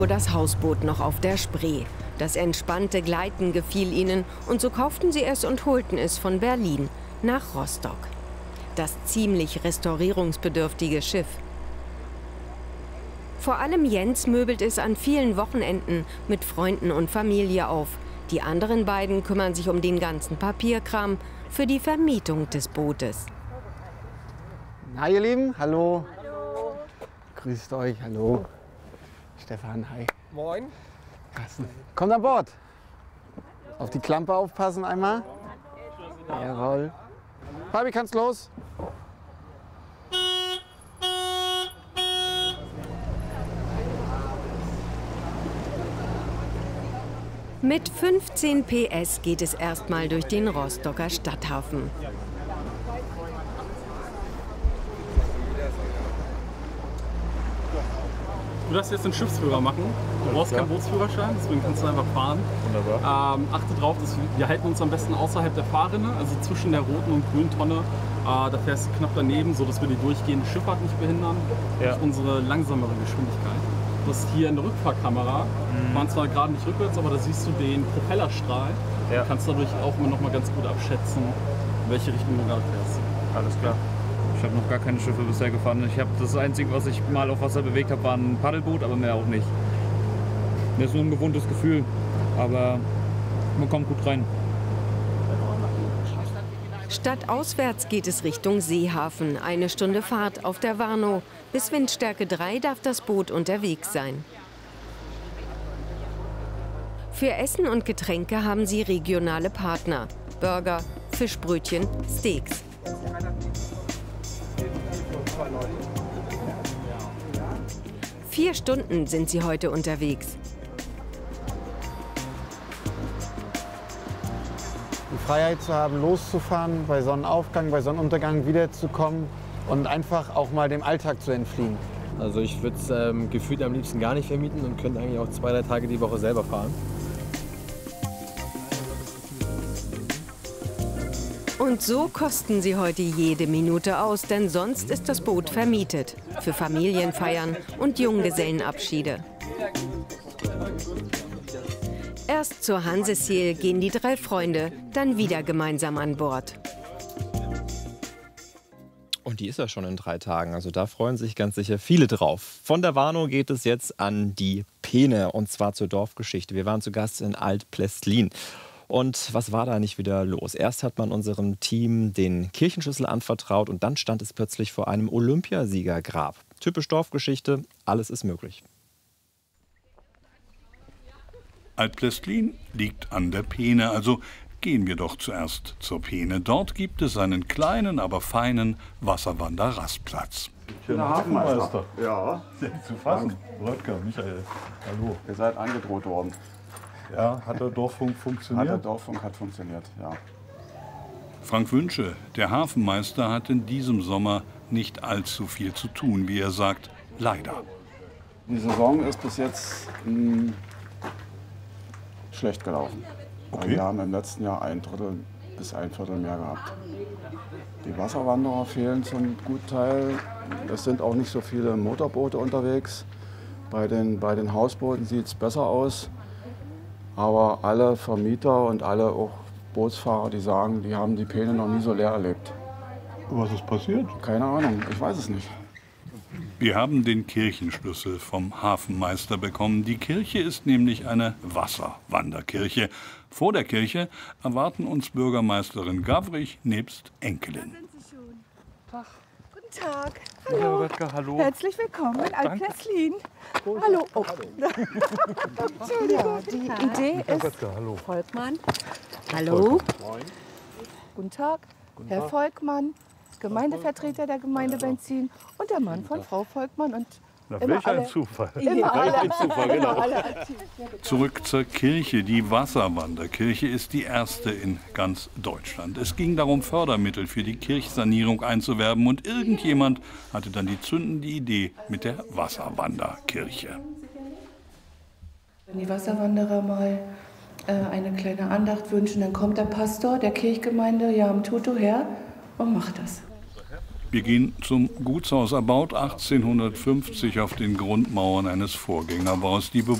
Das Hausboot noch auf der Spree. Das entspannte Gleiten gefiel ihnen und so kauften sie es und holten es von Berlin nach Rostock. Das ziemlich restaurierungsbedürftige Schiff. Vor allem Jens möbelt es an vielen Wochenenden mit Freunden und Familie auf. Die anderen beiden kümmern sich um den ganzen Papierkram für die Vermietung des Bootes. Hi ihr Lieben, hallo. Hallo. Grüßt euch, hallo. Stefan, hi. Moin. Carsten. Kommt an Bord. Auf die Klampe aufpassen einmal. Jawohl. Fabi, kannst los? Mit 15 PS geht es erstmal durch den Rostocker Stadthafen. Du darfst jetzt den Schiffsführer machen. Du brauchst keinen Bootsführerschein, deswegen kannst du einfach fahren. Wunderbar. Achte darauf, dass wir halten uns am besten außerhalb der Fahrrinne, also zwischen der roten und grünen Tonne. Da fährst du knapp daneben, sodass wir die durchgehende Schifffahrt nicht behindern. Ja. Das ist unsere langsamere Geschwindigkeit. Du hast hier in der Rückfahrkamera, fahren zwar gerade nicht rückwärts, aber da siehst du den Propellerstrahl. Ja. Du kannst dadurch auch immer noch mal ganz gut abschätzen, in welche Richtung du gerade fährst. Alles klar. Ich habe noch gar keine Schiffe bisher gefahren. Das Einzige, was ich mal auf Wasser bewegt habe, war ein Paddelboot, aber mehr auch nicht. Das ist nur ein gewohntes Gefühl, aber man kommt gut rein. Stadtauswärts geht es Richtung Seehafen. 1 Stunde Fahrt auf der Warnow. Bis Windstärke 3 darf das Boot unterwegs sein. Für Essen und Getränke haben sie regionale Partner. Burger, Fischbrötchen, Steaks. Vier Stunden sind sie heute unterwegs. Die Freiheit zu haben, loszufahren, bei Sonnenaufgang, bei Sonnenuntergang wiederzukommen und einfach auch mal dem Alltag zu entfliehen. Also ich würde es gefühlt am liebsten gar nicht vermieten und könnte eigentlich auch 2, 3 Tage die Woche selber fahren. Und so kosten sie heute jede Minute aus, denn sonst ist das Boot vermietet. Für Familienfeiern und Junggesellenabschiede. Erst zur Hanseseel gehen die 3 Freunde, dann wieder gemeinsam an Bord. Und die ist ja schon in 3 Tagen, also da freuen sich ganz sicher viele drauf. Von der Warnow geht es jetzt an die Peene, und zwar zur Dorfgeschichte. Wir waren zu Gast in Alt-Plestlin. Und was war da nicht wieder los? Erst hat man unserem Team den Kirchenschlüssel anvertraut und dann stand es plötzlich vor einem Olympiasiegergrab. Typisch Dorfgeschichte, alles ist möglich. Alt-Plestlin liegt an der Peene, also gehen wir doch zuerst zur Peene. Dort gibt es einen kleinen, aber feinen Wasserwanderrastplatz. Der Hafenmeister. Ja. Nicht zu fassen. Röttger, Michael. Hallo. Ihr seid angedroht worden. Ja, hat der Dorffunk funktioniert? Der Dorffunk hat funktioniert, ja. Frank Wünsche, der Hafenmeister, hat in diesem Sommer nicht allzu viel zu tun, wie er sagt, leider. Die Saison ist bis jetzt schlecht gelaufen. Okay. Wir haben im letzten Jahr 1/3 bis 1/4 mehr gehabt. Die Wasserwanderer fehlen zum Gutteil. Es sind auch nicht so viele Motorboote unterwegs. Bei den Hausbooten sieht es besser aus. Aber alle Vermieter und alle auch Bootsfahrer, die sagen, die haben die Peene noch nie so leer erlebt. Was ist passiert? Keine Ahnung, ich weiß es nicht. Wir haben den Kirchenschlüssel vom Hafenmeister bekommen. Die Kirche ist nämlich eine Wasserwanderkirche. Vor der Kirche erwarten uns Bürgermeisterin Gavrich nebst Enkelin. Guten Tag. Hallo. Röttger, hallo. Herzlich willkommen in Alt-Plestlin. Hallo. Oh. Entschuldigung. Ja, die Idee ist Röttger, hallo. Volkmann. Hallo. Moin. Guten Tag. Herr Volkmann, Gemeindevertreter der Gemeinde Benzin und der Mann von Frau Volkmann. Und Na, welch ein Zufall. immer alle, genau. Zurück zur Kirche. Die Wasserwanderkirche ist die erste in ganz Deutschland. Es ging darum, Fördermittel für die Kirchsanierung einzuwerben. Und irgendjemand hatte dann die zündende Idee mit der Wasserwanderkirche. Wenn die Wasserwanderer mal eine kleine Andacht wünschen, dann kommt der Pastor der Kirchgemeinde Jam Tutu her und macht das. Wir gehen zum Gutshaus, erbaut 1850 auf den Grundmauern eines Vorgängerbaus. Die